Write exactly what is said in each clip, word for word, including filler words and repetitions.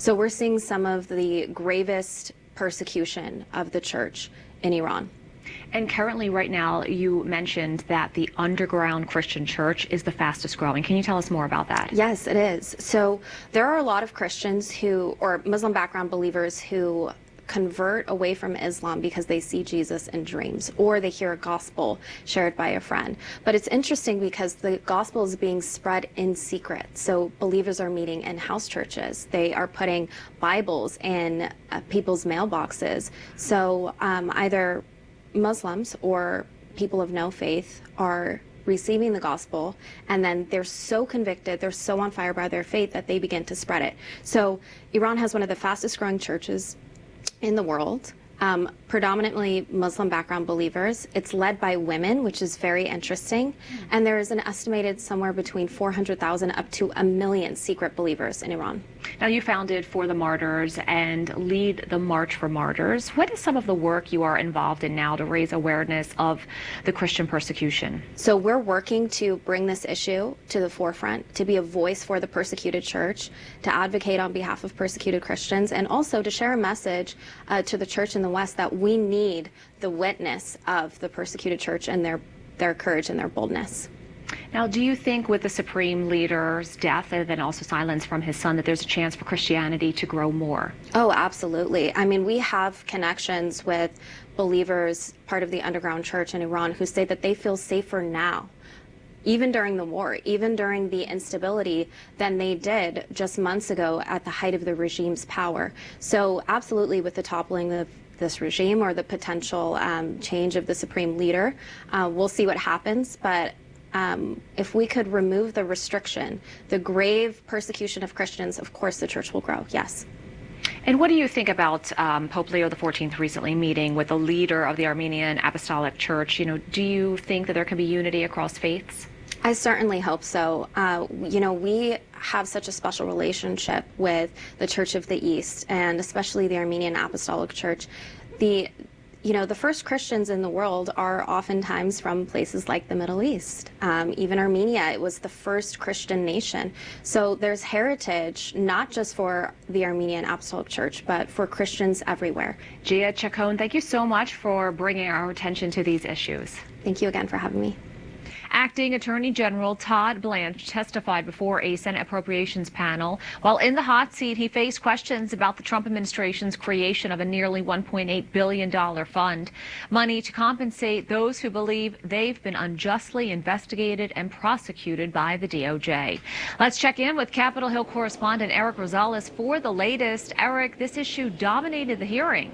So we're seeing some of the gravest persecution of the church in Iran. And currently, right now, you mentioned that the underground Christian church is the fastest growing. Can you tell us more about that? Yes, it is. So there are a lot of Christians who, or Muslim background believers who convert away from Islam because they see Jesus in dreams, or they hear a gospel shared by a friend. But it's interesting because the gospel is being spread in secret. So believers are meeting in house churches. They are putting Bibles in uh, people's mailboxes. So um, either Muslims or people of no faith are receiving the gospel, and then they're so convicted, they're so on fire by their faith that they begin to spread it. So Iran has one of the fastest growing churches in the world, um, predominantly Muslim background believers. It's led by women, which is very interesting. And there is an estimated somewhere between four hundred thousand up to a million secret believers in Iran. Now, you founded For the Martyrs and lead the March for Martyrs. What is some of the work you are involved in now to raise awareness of the Christian persecution? So we're working to bring this issue to the forefront, to be a voice for the persecuted church, to advocate on behalf of persecuted Christians, and also to share a message uh, to the church in the West that we need the witness of the persecuted church and their, their courage and their boldness. Now, do you think with the Supreme Leader's death and then also silence from his son that there's a chance for Christianity to grow more? Oh, absolutely. I mean, we have connections with believers, part of the underground church in Iran, who say that they feel safer now, even during the war, even during the instability, than they did just months ago at the height of the regime's power. So absolutely, with the toppling of this regime or the potential um, change of the Supreme Leader, uh, we'll see what happens. But Um, if we could remove the restriction, the grave persecution of Christians, of course the church will grow, yes. And what do you think about um, Pope Leo the fourteenth recently meeting with the leader of the Armenian Apostolic Church? You know, do you think that there can be unity across faiths? I certainly hope so. Uh, you know, we have such a special relationship with the Church of the East, and especially the Armenian Apostolic Church. The You know, the first Christians in the world are oftentimes from places like the Middle East. Um, even Armenia, it was the first Christian nation. So there's heritage, not just for the Armenian Apostolic Church, but for Christians everywhere. Gia Chacon, thank you so much for bringing our attention to these issues. Thank you again for having me. Acting Attorney General Todd Blanche testified before a Senate Appropriations panel. While in the hot seat, he faced questions about the Trump administration's creation of a nearly one point eight billion dollars fund, money to compensate those who believe they've been unjustly investigated and prosecuted by the D O J. Let's check in with Capitol Hill correspondent Eric Rosales for the latest. Eric, this issue dominated the hearing.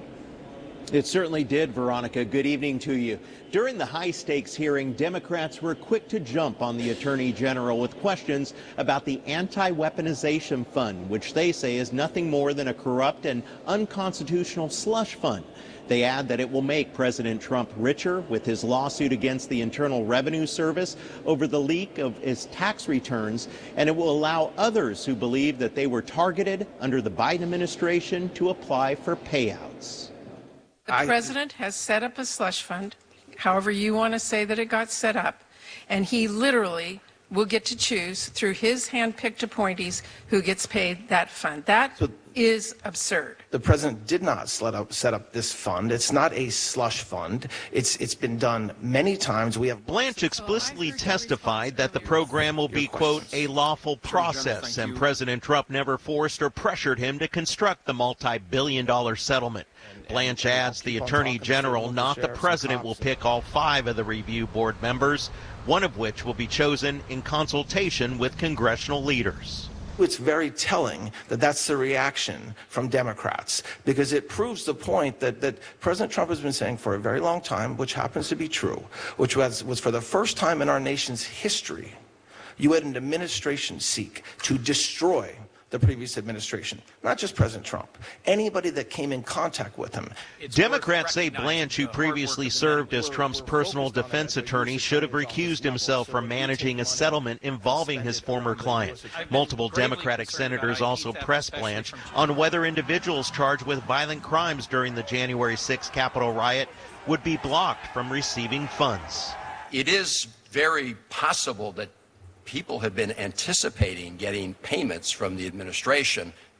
It certainly did, Veronica. Good evening to you. During the high-stakes hearing, Democrats were quick to jump on the Attorney General with questions about the Anti-Weaponization Fund, which they say is nothing more than a corrupt and unconstitutional slush fund. They add that it will make President Trump richer with his lawsuit against the Internal Revenue Service over the leak of his tax returns, and it will allow others who believe that they were targeted under the Biden administration to apply for payouts. The president has set up a slush fund, however you want to say that it got set up, and he literally will get to choose through his hand-picked appointees who gets paid that fund. That so is absurd. The president did not set up, set up this fund. It's not a slush fund. It's it's been done many times. We have Blanche explicitly testified that the program will be, quote, a lawful process, and President Trump never forced or pressured him to construct the multi-billion dollar settlement. Blanche adds the Attorney General, not the president, will pick all five of the review board members, one of which will be chosen in consultation with congressional leaders. It's very telling that that's the reaction from Democrats, because it proves the point that, that President Trump has been saying for a very long time, which happens to be true, which was, was for the first time in our nation's history, you had an administration seek to destroy the previous administration, not just President Trump, anybody that came in contact with him. Democrats say Blanche, who previously served as Trump's personal defense attorney, should have recused himself from managing a settlement involving his former client. Multiple Democratic senators also pressed Blanche on whether individuals charged with violent crimes during the January sixth Capitol riot would be blocked from receiving funds. It is very possible that people have been anticipating getting payments from the administration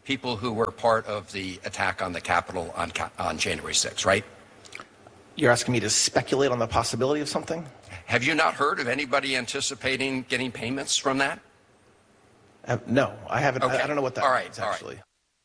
people who were part of the attack on the Capitol on, on January sixth, right? You're asking me to speculate on the possibility of something? Have you not heard of anybody anticipating getting payments from that? Uh, no, I haven't. Okay. I, I don't know what that all right, means, all actually. Right.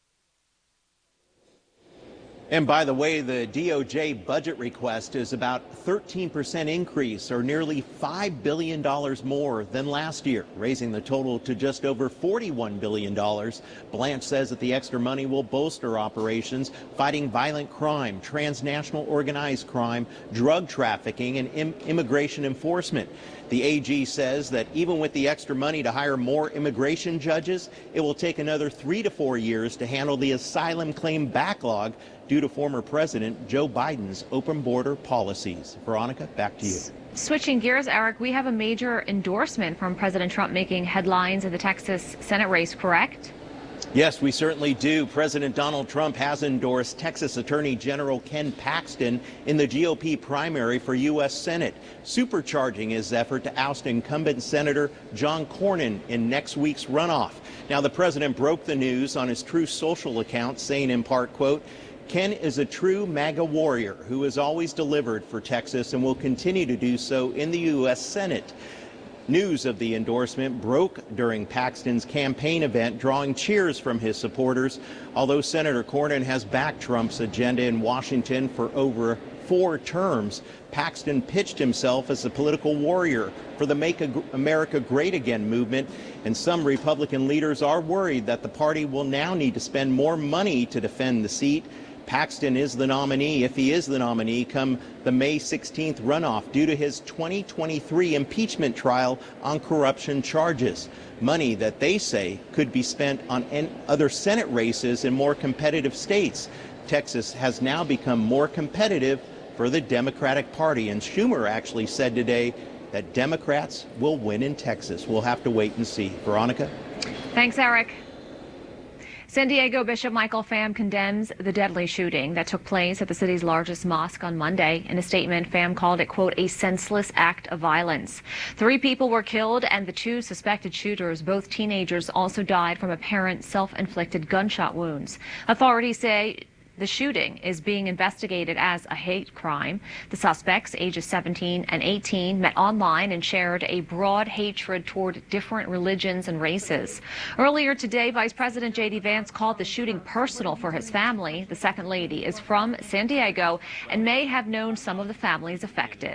And by the way, the D O J budget request is about thirteen percent increase, or nearly five billion dollars more than last year, raising the total to just over forty-one billion dollars. Blanche says that the extra money will bolster operations fighting violent crime, transnational organized crime, drug trafficking, and im- immigration enforcement. The A G says that even with the extra money to hire more immigration judges, it will take another three to four years to handle the asylum claim backlog due to former President Joe Biden's open border policies. Veronica, back to you. Switching gears, Eric, we have a major endorsement from President Trump making headlines in the Texas Senate race, correct? Yes, we certainly do. President Donald Trump has endorsed Texas Attorney General Ken Paxton in the G O P primary for U S Senate, supercharging his effort to oust incumbent Senator John Cornyn in next week's runoff. Now, the president broke the news on his Truth Social account, saying in part, quote, Ken is a true MAGA warrior who has always delivered for Texas and will continue to do so in the U S Senate. News of the endorsement broke during Paxton's campaign event, drawing cheers from his supporters. Although Senator Cornyn has backed Trump's agenda in Washington for over four terms, Paxton pitched himself as a political warrior for the Make America Great Again movement, and some Republican leaders are worried that the party will now need to spend more money to defend the seat. Paxton is the nominee, if he is the nominee, come the May sixteenth runoff due to his twenty twenty-three impeachment trial on corruption charges. Money that they say could be spent on other Senate races in more competitive states. Texas has now become more competitive for the Democratic Party, and Schumer actually said today that Democrats will win in Texas. We'll have to wait and see. Veronica? Thanks, Eric. San Diego Bishop Michael Pham condemns the deadly shooting that took place at the city's largest mosque on Monday. In a statement, Pham called it, quote, a senseless act of violence. Three people were killed, and the two suspected shooters, both teenagers, also died from apparent self-inflicted gunshot wounds. Authorities say the shooting is being investigated as a hate crime. The suspects, ages seventeen and eighteen, met online and shared a broad hatred toward different religions and races. Earlier today, Vice President J D Vance called the shooting personal for his family. The second lady is from San Diego and may have known some of the families affected.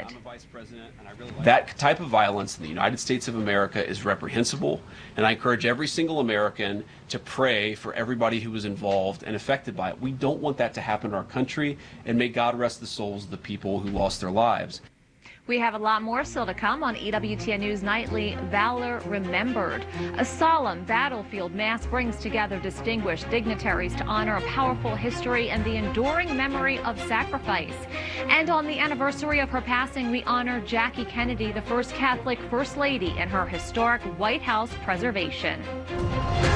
That type of violence in the United States of America is reprehensible, and I encourage every single American to pray for everybody who was involved and affected by it. We don't want that to happen in our country, and may God rest the souls of the people who lost their lives. We have a lot more still to come on E W T N News Nightly. Valor Remembered. A solemn battlefield mass brings together distinguished dignitaries to honor a powerful history and the enduring memory of sacrifice. And on the anniversary of her passing, we honor Jackie Kennedy, the first Catholic First Lady, and her historic White House preservation.